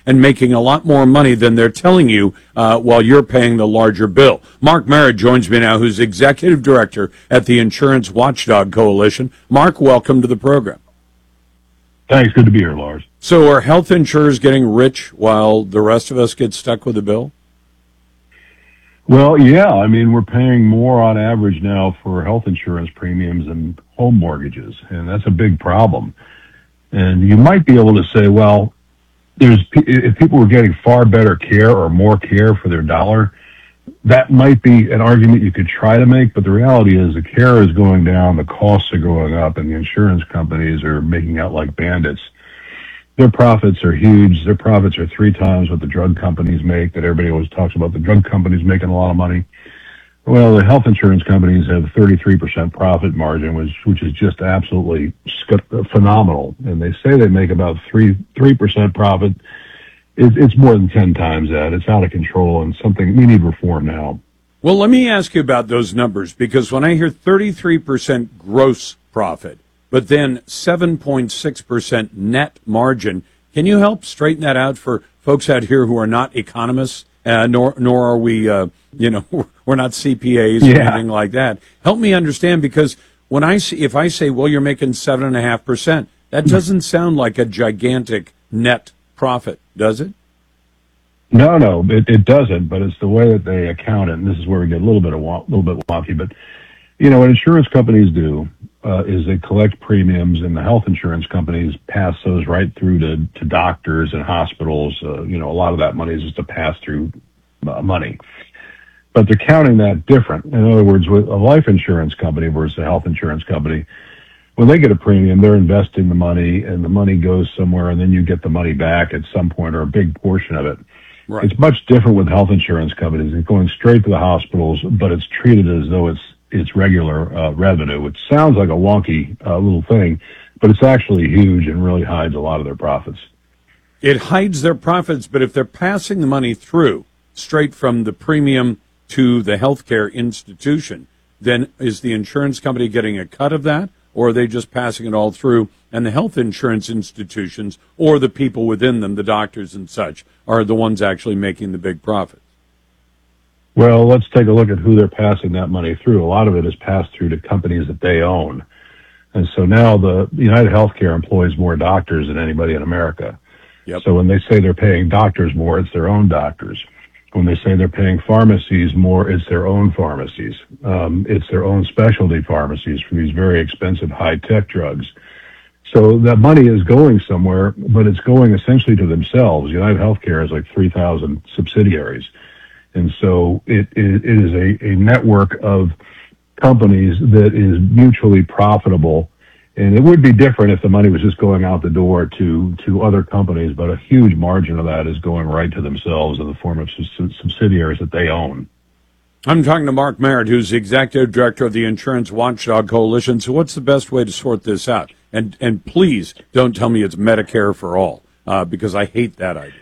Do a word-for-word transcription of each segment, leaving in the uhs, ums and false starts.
and making a lot more money than they're telling you uh, while you're paying the larger bill. Mark Merritt joins me now, who's executive director at the Insurance Watchdog Coalition. Mark, welcome to the program. Thanks. Good to be here, Lars. So are health insurers getting rich while the rest of us get stuck with the bill? Well, yeah. I mean, we're paying more on average now for health insurance premiums and home mortgages, and that's a big problem. And you might be able to say, well, there's if people were getting far better care or more care for their dollar, that might be an argument you could try to make, but the reality is the care is going down, the costs are going up, and the insurance companies are making out like bandits. Their profits are huge. Their profits are three times what the drug companies make, that everybody always talks about the drug companies making a lot of money. Well, the health insurance companies have thirty-three percent profit margin, which, which is just absolutely phenomenal. And they say they make about three, three percent profit. It's more than ten times that. It's out of control and something we need reform now. Well, let me ask you about those numbers, because when I hear thirty-three percent gross profit, but then seven point six percent net margin, can you help straighten that out for folks out here who are not economists, uh, nor nor are we, uh, you know, we're not C P As or yeah. anything like that. Help me understand, because when I see, if I say, well, you're making seven and a half percent, that doesn't sound like a gigantic net profit, does it? No, no, it, it doesn't. But it's the way that they account it, and this is where we get a little bit of a little bit wonky. But you know what insurance companies do uh, is they collect premiums, and the health insurance companies pass those right through to to doctors and hospitals. Uh, you know, a lot of that money is just a pass through uh, money. But they're counting that different. In other words, with a life insurance company versus a health insurance company, when they get a premium, they're investing the money, and the money goes somewhere, and then you get the money back at some point, or a big portion of it. Right. It's much different with health insurance companies. It's going straight to the hospitals, but it's treated as though it's it's regular uh, revenue, which sounds like a wonky uh, little thing, but it's actually huge and really hides a lot of their profits. It hides their profits, but if they're passing the money through straight from the premium to the healthcare institution, then is the insurance company getting a cut of that? Or are they just passing it all through, and the health insurance institutions or the people within them, the doctors and such, are the ones actually making the big profits? Well, let's take a look at who they're passing that money through. A lot of it is passed through to companies that they own. And so now the United Healthcare employs more doctors than anybody in America. Yep. So when they say they're paying doctors more, it's their own doctors. When they say they're paying pharmacies more, it's their own pharmacies. Um, it's their own specialty pharmacies for these very expensive high-tech drugs. So that money is going somewhere, but it's going essentially to themselves. United Healthcare has like three thousand subsidiaries. And so it, it, it is a, a network of companies that is mutually profitable. And it would be different if the money was just going out the door to, to other companies, but a huge margin of that is going right to themselves in the form of subsidiaries that they own. I'm talking to Mark Merritt, who's the executive director of the Insurance Watchdog Coalition. So what's the best way to sort this out? And and please don't tell me it's Medicare for all, uh, because I hate that idea.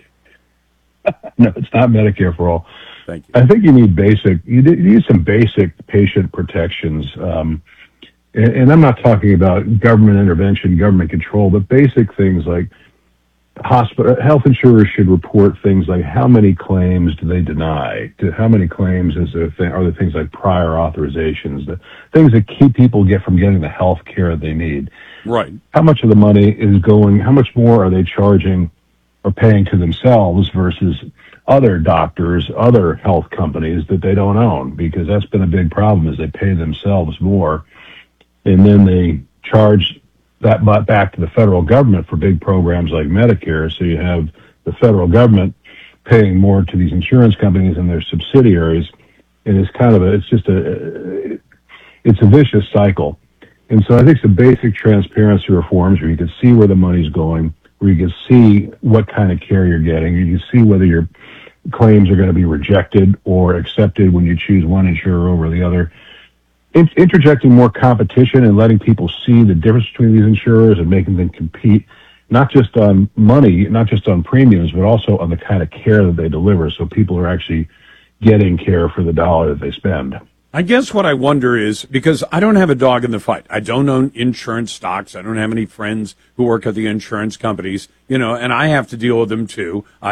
No, it's not Medicare for all. Thank you. I think you need basic, you need some basic patient protections. Um, and, and I'm not talking about government intervention, government control, but basic things like hospital health insurers should report things like how many claims do they deny, to how many claims is there th- are there things like prior authorizations, the things that keep people get from getting the health care they need. Right. How much of the money is going, how much more are they charging or paying to themselves versus other doctors, other health companies that they don't own? Because that's been a big problem, is they pay themselves more and then they charge that back to the federal government for big programs like Medicare. So you have the federal government paying more to these insurance companies and their subsidiaries. And it's kind of a, it's just a, it's a vicious cycle. And so I think some basic transparency reforms where you can see where the money's going, where you can see what kind of care you're getting. You can see whether your claims are going to be rejected or accepted when you choose one insurer over the other. In- interjecting more competition and letting people see the difference between these insurers and making them compete, not just on money, not just on premiums, but also on the kind of care that they deliver, so people are actually getting care for the dollar that they spend. I guess what I wonder is, because I don't have a dog in the fight. I don't own insurance stocks. I don't have any friends who work at the insurance companies, you know, and I have to deal with them too.